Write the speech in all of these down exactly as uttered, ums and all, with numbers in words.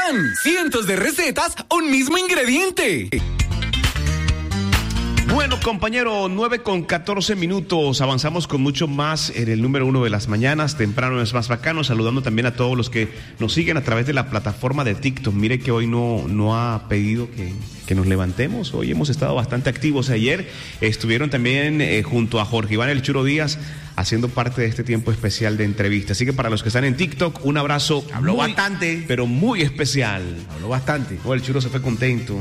Barrapán. Cientos de recetas, un mismo ingrediente. Bueno, compañero, nueve con catorce minutos. Avanzamos con mucho más en el número uno de las mañanas. Temprano es más bacano. Saludando también a todos los que nos siguen a través de la plataforma de TikTok. Mire que hoy no, no ha pedido que, que nos levantemos. Hoy hemos estado bastante activos. Ayer estuvieron también eh, junto a Jorge Iván El Churo Díaz haciendo parte de este tiempo especial de entrevista. Así que para los que están en TikTok, un abrazo. Habló muy, bastante. Pero muy especial. Habló bastante. Oh, el Churo se fue contento.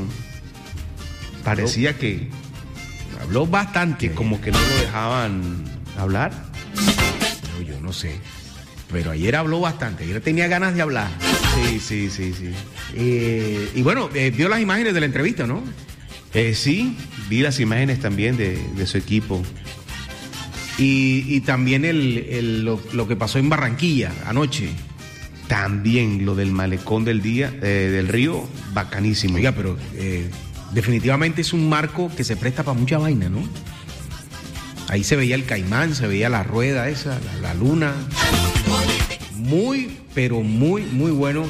Parecía Habló. que... Habló bastante. Que como que no lo dejaban hablar. No, yo no sé. Pero ayer habló bastante. Ayer tenía ganas de hablar. Sí, sí, sí, sí. Eh, y bueno, eh, vio las imágenes de la entrevista, ¿no? Eh, sí, vi las imágenes también de, de su equipo. Y, y también el, el, lo, lo que pasó en Barranquilla anoche. También lo del malecón del día, eh, del río, bacanísimo. Oiga, pero eh, definitivamente es un marco que se presta para mucha vaina, ¿no? Ahí se veía el caimán, se veía la rueda esa, la, la luna. Muy, pero muy, muy bueno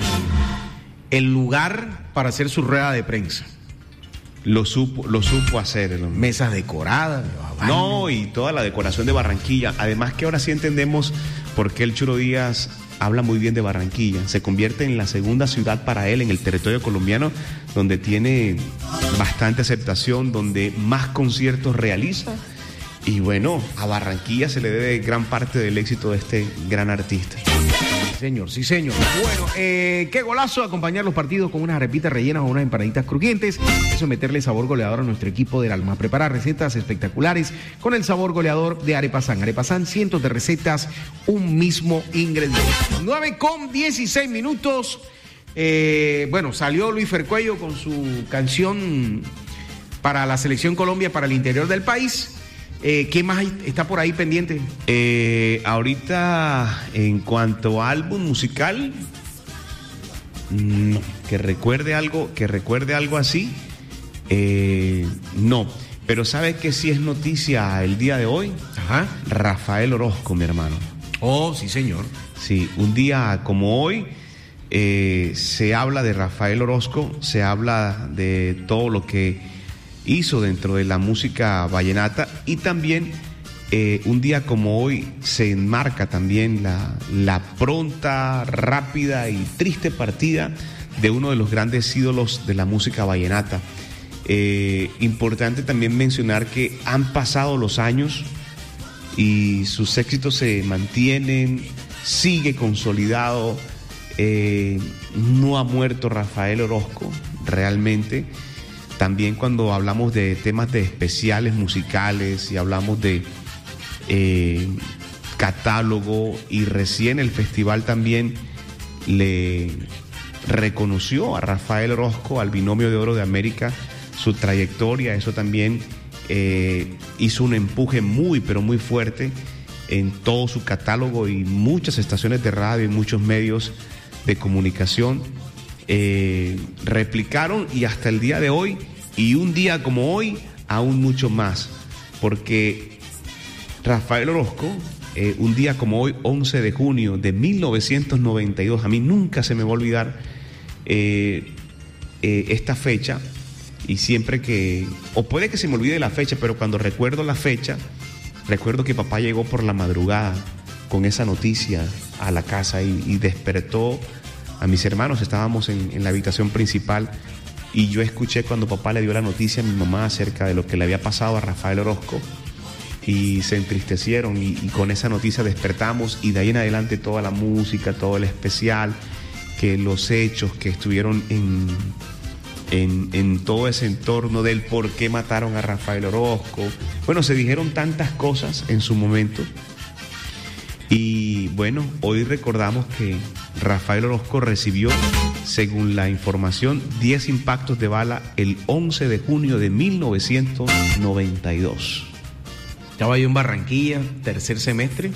el, el lugar para hacer su rueda de prensa. Lo supo, lo supo hacer el hombre. Mesas decoradas. No, y toda la decoración de Barranquilla. Además que ahora sí entendemos por qué el Churo Díaz habla muy bien de Barranquilla. Se convierte en la segunda ciudad para él en el territorio colombiano, donde tiene bastante aceptación, donde más conciertos realiza. Y bueno, a Barranquilla se le debe gran parte del éxito de este gran artista. Sí, señor, sí, señor. Bueno, eh, qué golazo acompañar los partidos con unas arepitas rellenas o unas empanaditas crujientes. Eso es meterle sabor goleador a nuestro equipo del alma. Preparar recetas espectaculares con el sabor goleador de Arepasán. Arepasán, cientos de recetas, un mismo ingrediente. nueve con dieciséis minutos. Eh, bueno, salió Luis Fercuello con su canción para la Selección Colombia, para el interior del país. Eh, ¿Qué más hay, está por ahí pendiente? Eh, ahorita, en cuanto a álbum musical, no, que recuerde algo, que recuerde algo así, eh, no. Pero ¿sabe qué sí es noticia el día de hoy? Ajá. Rafael Orozco, mi hermano. Oh, sí, señor. Sí, un día como hoy eh, se habla de Rafael Orozco, se habla de todo lo que hizo dentro de la música vallenata, y también eh, un día como hoy se enmarca también la, la pronta, rápida y triste partida de uno de los grandes ídolos de la música vallenata. Eh, importante también mencionar que han pasado los años y sus éxitos se mantienen, sigue consolidado, eh, no ha muerto Rafael Orozco realmente. También cuando hablamos de temas de especiales musicales y hablamos de eh, catálogo, y recién el festival también le reconoció a Rafael Orozco, al Binomio de Oro de América, su trayectoria. Eso también eh, hizo un empuje muy, pero muy fuerte en todo su catálogo, y muchas estaciones de radio y muchos medios de comunicación Eh, replicaron, y hasta el día de hoy, y un día como hoy aún mucho más, porque Rafael Orozco, eh, un día como hoy, once de junio de mil novecientos noventa y dos, a mí nunca se me va a olvidar eh, eh, esta fecha, y siempre que, o puede que se me olvide la fecha, pero cuando recuerdo la fecha, recuerdo que papá llegó por la madrugada con esa noticia a la casa y, y despertó a mis hermanos. Estábamos en, en la habitación principal, y yo escuché cuando papá le dio la noticia a mi mamá acerca de lo que le había pasado a Rafael Orozco, y se entristecieron, y, y con esa noticia despertamos, y de ahí en adelante toda la música, todo el especial, que los hechos que estuvieron en, en, en todo ese entorno del por qué mataron a Rafael Orozco. Bueno, se dijeron tantas cosas en su momento. Y bueno, hoy recordamos que Rafael Orozco recibió, según la información, diez impactos de bala el once de junio de mil novecientos noventa y dos. Estaba yo en Barranquilla, tercer semestre,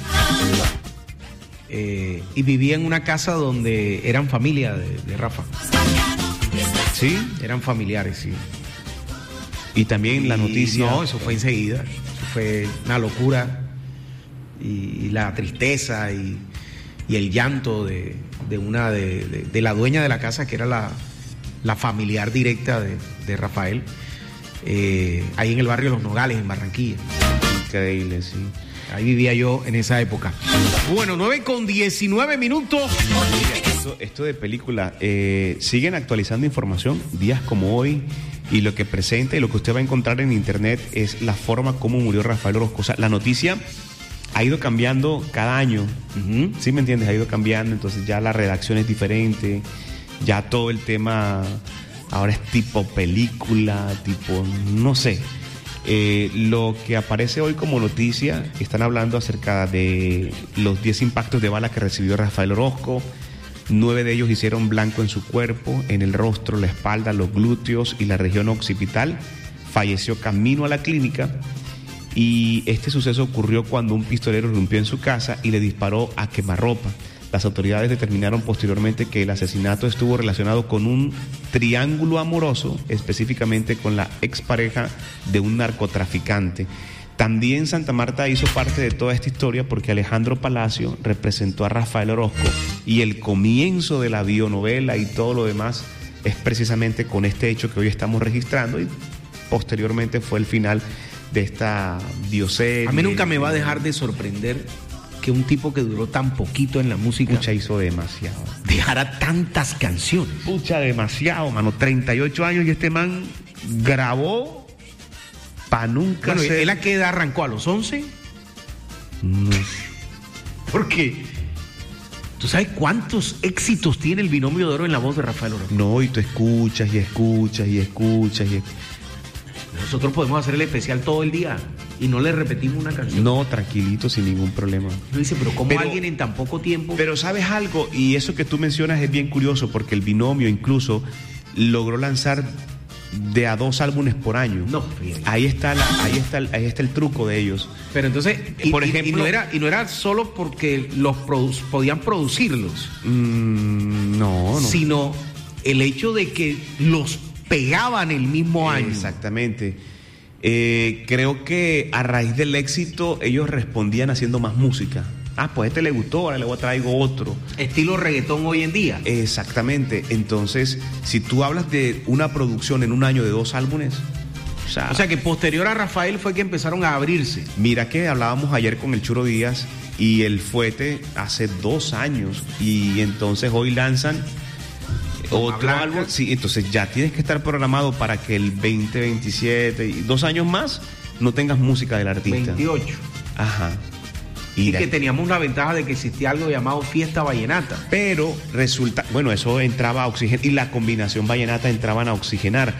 eh, y vivía en una casa donde eran familia de, de Rafa. ¿Sí? Eran familiares, sí. Y también la Y noticia... No, eso fue enseguida. Eso fue una locura. Y, y la tristeza y, y el llanto de, de una de, de, de la dueña de la casa, que era la, la familiar directa de, de Rafael, eh, ahí en el barrio Los Nogales, en Barranquilla. Increíble, sí. Ahí vivía yo en esa época. Bueno, nueve con diecinueve minutos. Esto, esto de película, eh, siguen actualizando información días como hoy, y lo que presenta y lo que usted va a encontrar en internet es la forma como murió Rafael Orozco. O sea, la noticia ha ido cambiando cada año, uh-huh. ¿Sí me entiendes? Ha ido cambiando, entonces ya la redacción es diferente, ya todo el tema ahora es tipo película, tipo, no sé. Eh, lo que aparece hoy como noticia, están hablando acerca de los diez impactos de bala que recibió Rafael Orozco. Nueve de ellos hicieron blanco en su cuerpo, en el rostro, la espalda, los glúteos y la región occipital. Falleció camino a la clínica. Y este suceso ocurrió cuando un pistolero irrumpió en su casa y le disparó a quemarropa. Las autoridades determinaron posteriormente que el asesinato estuvo relacionado con un triángulo amoroso, específicamente con la expareja de un narcotraficante. También Santa Marta hizo parte de toda esta historia porque Alejandro Palacio representó a Rafael Orozco, y el comienzo de la bionovela y todo lo demás es precisamente con este hecho que hoy estamos registrando, y posteriormente fue el final de esta bioserie. A mí nunca me va a dejar de sorprender que un tipo que duró tan poquito en la música, pucha, hizo demasiado, dejara tantas canciones. Pucha, demasiado, mano. treinta y ocho años y este man grabó pa' nunca bueno, ser... ¿Él a qué edad arrancó? ¿A los once? No sé. Porque ¿tú sabes cuántos éxitos tiene el binomio de oro en la voz de Rafael Orozco? No, y tú escuchas y escuchas y escuchas y... Nosotros podemos hacer el especial todo el día y no le repetimos una canción. No, tranquilito, sin ningún problema. No dice, pero ¿cómo pero, alguien en tan poco tiempo? Pero ¿sabes algo? Y eso que tú mencionas es bien curioso, porque el binomio incluso logró lanzar de a dos álbumes por año. No, bien. Ahí está la, ahí está el, ahí está el truco de ellos. Pero entonces, y, por y, ejemplo, y no era y no era solo porque los produ- podían producirlos. Mmm, no, no. Sino el hecho de que los pegaban el mismo año. Exactamente. Eh, creo que a raíz del éxito ellos respondían haciendo más música. Ah, pues a este le gustó, ahora le voy a traer otro. Estilo reggaetón hoy en día. Exactamente. Entonces, si tú hablas de una producción en un año de dos álbumes, o sea, o sea que posterior a Rafael fue que empezaron a abrirse. Mira que hablábamos ayer con el Churo Díaz y el Fuete hace dos años, y entonces hoy lanzan otro álbum. Sí, entonces ya tienes que estar programado para que el veinte veintisiete y dos años más no tengas música del artista. veintiocho. Ajá. Y que teníamos una ventaja de que existía algo llamado Fiesta Vallenata. Pero resulta, bueno, eso entraba a oxigenar, y la combinación vallenata entraban a oxigenar.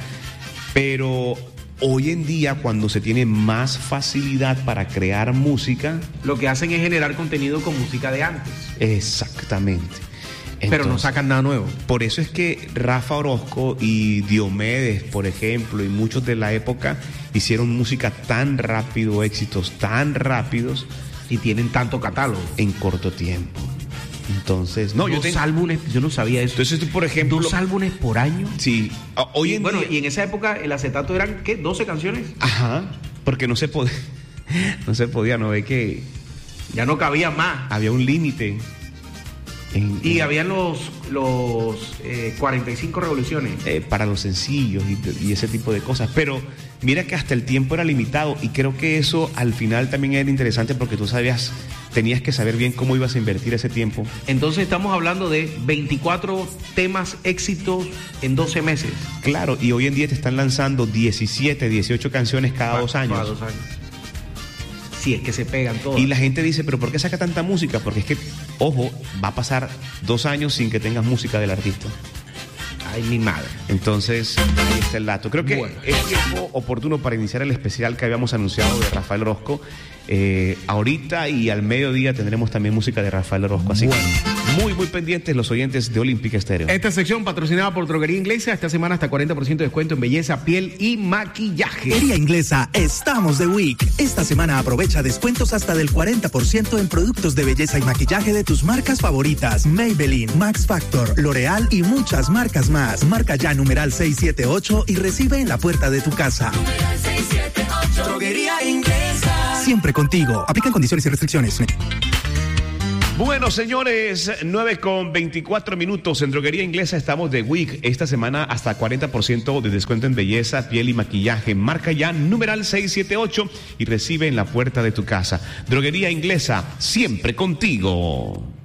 Pero hoy en día, cuando se tiene más facilidad para crear música, lo que hacen es generar contenido con música de antes. Exactamente. Entonces, pero no sacan nada nuevo. Por eso es que Rafa Orozco y Diomedes, por ejemplo, y muchos de la época hicieron música tan rápido, éxitos tan rápidos, y tienen tanto catálogo en corto tiempo. Entonces, no, dos yo tengo álbumes, yo no sabía eso. Entonces, por ejemplo, dos álbumes por año. Sí, hoy y, en bueno, día... y en esa época el acetato eran ¿qué? doce canciones. Ajá, porque no se podía, no se podía, no ve que ya no cabía más. Había un límite. En, y en, habían los los eh, cuarenta y cinco revoluciones eh, para los sencillos y, y ese tipo de cosas, pero mira que hasta el tiempo era limitado, y creo que eso al final también era interesante porque tú sabías, tenías que saber bien cómo ibas a invertir ese tiempo. Entonces estamos hablando de veinticuatro temas éxitos en doce meses. Claro, y hoy en día te están lanzando diecisiete, dieciocho canciones cada para, dos años. Cada dos años. Si es que se pegan todas. Y la gente dice, ¿pero por qué saca tanta música? Porque es que, ojo, va a pasar dos años sin que tengas música del artista. Ay, mi madre. Entonces, ahí está el dato. Creo que bueno, es tiempo oportuno para iniciar el especial que habíamos anunciado de Rafael Orozco. Eh, ahorita y al mediodía tendremos también música de Rafael Orozco. Así bueno. que muy, muy pendientes los oyentes de Olympic Stereo. Esta sección patrocinada por Droguería Inglesa. Esta semana hasta cuarenta por ciento de descuento en belleza, piel y maquillaje. Droguería Inglesa, estamos de week. Esta semana aprovecha descuentos hasta del cuarenta por ciento en productos de belleza y maquillaje de tus marcas favoritas. Maybelline, Max Factor, L'Oreal y muchas marcas más. Marca ya numeral seiscientos setenta y ocho y recibe en la puerta de tu casa. seiscientos setenta y ocho. Droguería Inglesa. Siempre contigo. Aplican condiciones y restricciones. Bueno, señores, nueve con veinticuatro minutos. En Droguería Inglesa estamos de week. Esta semana hasta cuarenta por ciento de descuento en belleza, piel y maquillaje. Marca ya numeral seis siete ocho y recibe en la puerta de tu casa. Droguería Inglesa, siempre contigo.